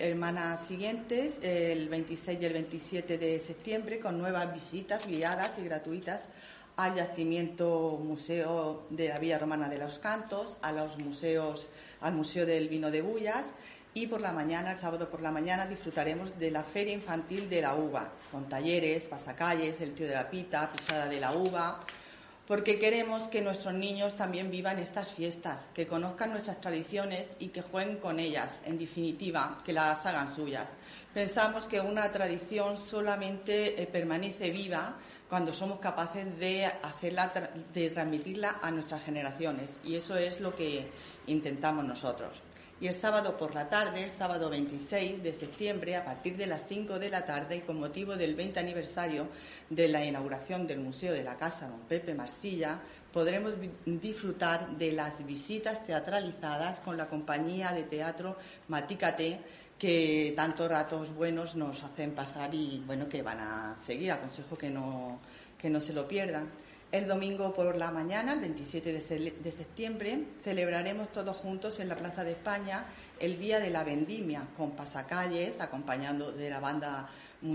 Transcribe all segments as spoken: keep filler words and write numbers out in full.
semanas siguientes, el veintiséis y el veintisiete de septiembre, con nuevas visitas guiadas y gratuitas al yacimiento Museo de la Villa Romana de los Cantos, a los museos, al Museo del Vino de Bullas, y por la mañana, el sábado por la mañana, disfrutaremos de la Feria Infantil de la Uva, con talleres, pasacalles, el tío de la pita, pisada de la uva, porque queremos que nuestros niños también vivan estas fiestas, que conozcan nuestras tradiciones y que jueguen con ellas, en definitiva, que las hagan suyas. Pensamos que una tradición solamente eh, permanece viva cuando somos capaces de hacerla, de transmitirla a nuestras generaciones, y eso es lo que intentamos nosotros. Y el sábado por la tarde, el sábado veintiséis de septiembre, a partir de las cinco de la tarde, y con motivo del veinte aniversario de la inauguración del Museo de la Casa Don Pepe Marsilla, podremos disfrutar de las visitas teatralizadas con la compañía de teatro Maticate, que tantos ratos buenos nos hacen pasar y bueno, que van a seguir. Aconsejo que no, que no se lo pierdan. El domingo por la mañana, el veintisiete de septiembre, celebraremos todos juntos en la Plaza de España el Día de la Vendimia, con pasacalles, acompañando de la Banda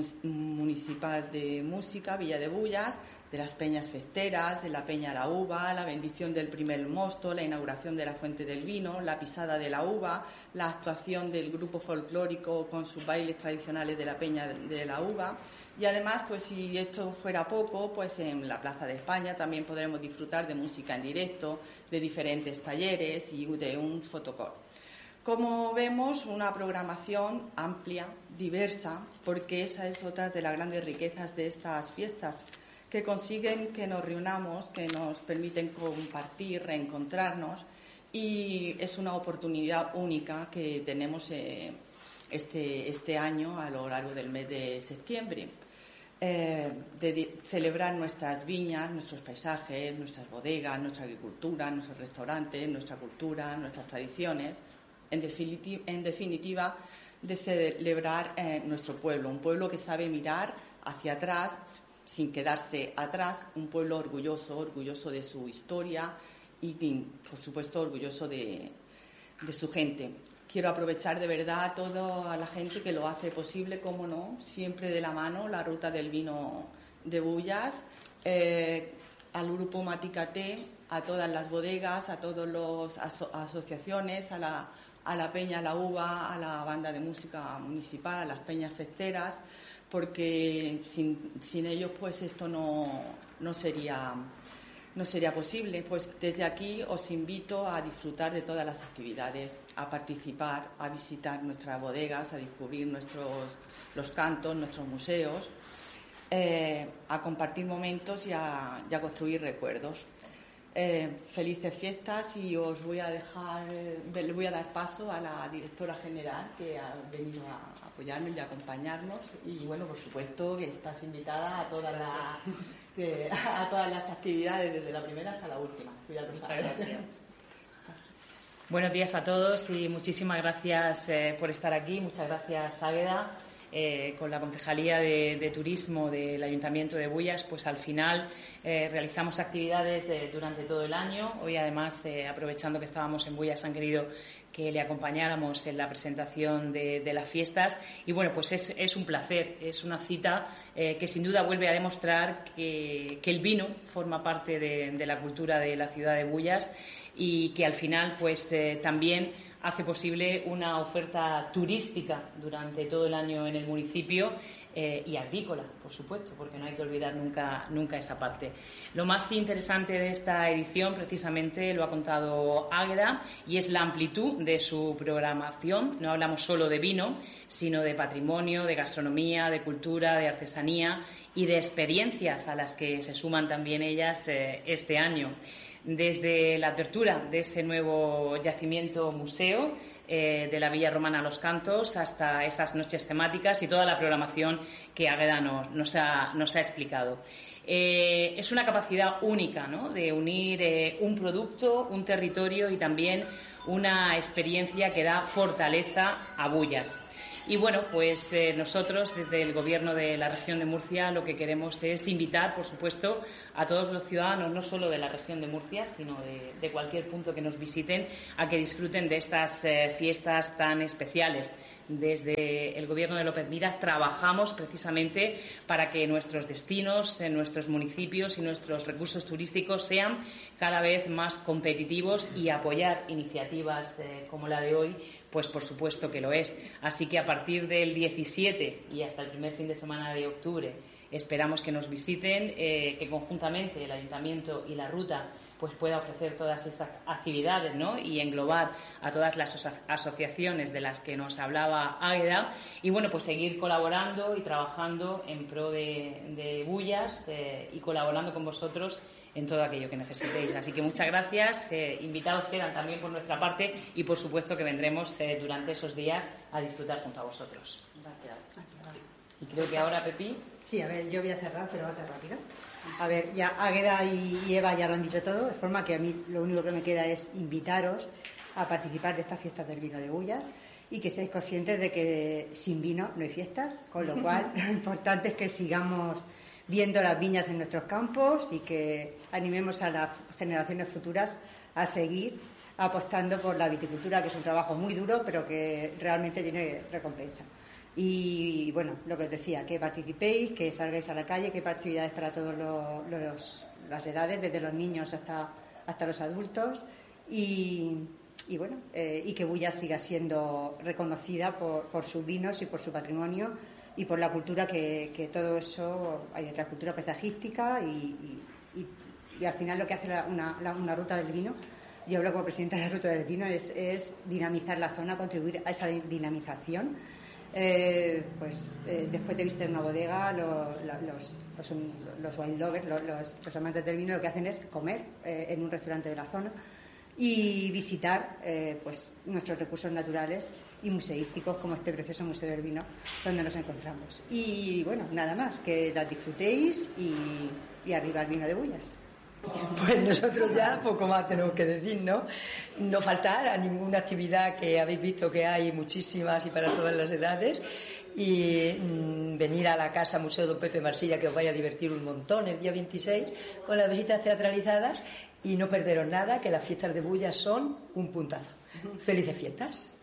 Municipal de Música Villa de Bullas, de las Peñas Festeras, de la Peña La Uva, la bendición del primer mosto, la inauguración de la Fuente del Vino, la pisada de la uva, la actuación del grupo folclórico con sus bailes tradicionales de la Peña de la Uva. Y además, pues si esto fuera poco, pues en la Plaza de España también podremos disfrutar de música en directo, de diferentes talleres y de un fotocall. Como vemos, una programación amplia, diversa, porque esa es otra de las grandes riquezas de estas fiestas, que consiguen que nos reunamos, que nos permiten compartir, reencontrarnos, y es una oportunidad única que tenemos eh, este, este año a lo largo del mes de septiembre. Eh, de, de celebrar nuestras viñas, nuestros paisajes, nuestras bodegas, nuestra agricultura, nuestros restaurantes, nuestra cultura, nuestras tradiciones, en definitiva, en definitiva de celebrar eh, nuestro pueblo, un pueblo que sabe mirar hacia atrás sin quedarse atrás, un pueblo orgulloso, orgulloso de su historia y, por supuesto, orgulloso de, de su gente. Quiero aprovechar de verdad a toda la gente que lo hace posible, como no, siempre de la mano, la Ruta del Vino de Bullas, eh, al Grupo Maticate, a todas las bodegas, a todas las aso- asociaciones, a la, a la Peña La Uva, a la Banda de Música Municipal, a las Peñas Festeras, porque sin, sin ellos pues esto no, no sería... no sería posible. Pues desde aquí os invito a disfrutar de todas las actividades, a participar, a visitar nuestras bodegas, a descubrir nuestros los cantos, nuestros museos, eh, a compartir momentos y a, y a construir recuerdos. Eh, felices fiestas, y os voy a dejar, le voy a dar paso a la directora general que ha venido a apoyarnos y a acompañarnos, y bueno, por supuesto que estás invitada a todas las que, a todas las actividades desde la primera hasta la última. Cuídate. Muchas gracias. Buenos días a todos y muchísimas gracias eh, por estar aquí. Muchas gracias, Águeda. Eh, con la Concejalía de, de Turismo del Ayuntamiento de Bullas, pues al final eh, realizamos actividades eh, durante todo el año. Hoy, además, eh, aprovechando que estábamos en Bullas, han querido que le acompañáramos en la presentación de, de las fiestas. Y bueno, pues es, es un placer, es una cita eh, que sin duda vuelve a demostrar que, que el vino forma parte de, de la cultura de la ciudad de Bullas, y que al final pues eh, también hace posible una oferta turística durante todo el año en el municipio, eh, y agrícola, por supuesto, porque no hay que olvidar nunca, nunca esa parte. Lo más interesante de esta edición, precisamente, lo ha contado Águeda, y es la amplitud de su programación. No hablamos solo de vino, sino de patrimonio, de gastronomía, de cultura, de artesanía y de experiencias a las que se suman también ellas eh, este año. Desde la apertura de ese nuevo yacimiento museo eh, de la Villa Romana Los Cantos hasta esas noches temáticas y toda la programación que Águeda nos, nos, ha, nos ha explicado. Eh, es una capacidad única, ¿no?, de unir eh, un producto, un territorio y también una experiencia que da fortaleza a Bullas. Y bueno, pues eh, nosotros desde el Gobierno de la región de Murcia lo que queremos es invitar, por supuesto, a todos los ciudadanos, no solo de la región de Murcia, sino de, de cualquier punto que nos visiten, a que disfruten de estas eh, fiestas tan especiales. Desde el Gobierno de López Miras trabajamos precisamente para que nuestros destinos, en nuestros municipios y nuestros recursos turísticos sean cada vez más competitivos y apoyar iniciativas eh, como la de hoy, pues por supuesto que lo es. Así que a partir del diecisiete y hasta el primer fin de semana de octubre esperamos que nos visiten, eh, que conjuntamente el Ayuntamiento y la Ruta pues pueda ofrecer todas esas actividades, ¿no? Y englobar a todas las aso- asociaciones de las que nos hablaba Águeda y bueno, pues seguir colaborando y trabajando en pro de, de Bullas eh, y colaborando con vosotros en todo aquello que necesitéis. Así que muchas gracias, eh, invitados quedan también por nuestra parte y por supuesto que vendremos eh, durante esos días a disfrutar junto a vosotros. Gracias. Y creo que ahora, Pepi. Sí, a ver, yo voy a cerrar, pero va a ser rápido. A ver, ya Águeda y Eva ya lo han dicho todo, de forma que a mí lo único que me queda es invitaros a participar de estas fiestas del vino de Bullas y que seáis conscientes de que sin vino no hay fiestas, con lo cual lo importante es que sigamos viendo las viñas en nuestros campos y que animemos a las generaciones futuras a seguir apostando por la viticultura, que es un trabajo muy duro, pero que realmente tiene recompensa. Y bueno, lo que os decía, que participéis, que salgáis a la calle, que hay actividades para todas las edades, desde los niños hasta, hasta los adultos. Y, y bueno, eh, y que Bullas siga siendo reconocida por, por sus vinos y por su patrimonio y por la cultura que, que todo eso hay detrás, cultura paisajística y, y, y, y al final lo que hace la, una, la, una ruta del vino, yo hablo como presidenta de la ruta del vino, es, es dinamizar la zona, contribuir a esa dinamización. Eh, pues eh, después de visitar una bodega, lo, la, los, los, los wine lovers, los, los, los amantes del vino, lo que hacen es comer eh, en un restaurante de la zona y visitar eh, pues nuestros recursos naturales y museísticos como este precioso Museo del Vino donde nos encontramos. Y bueno, nada más, que las disfrutéis y, y arriba el vino de Bullas. Pues nosotros ya poco más tenemos que decir, ¿no? No faltar a ninguna actividad que habéis visto que hay muchísimas y para todas las edades y mmm, venir a la Casa Museo Don Pepe Marsilla, que os vaya a divertir un montón el día veintiséis con las visitas teatralizadas y no perderos nada, que las fiestas de Bullas son un puntazo. Felices fiestas.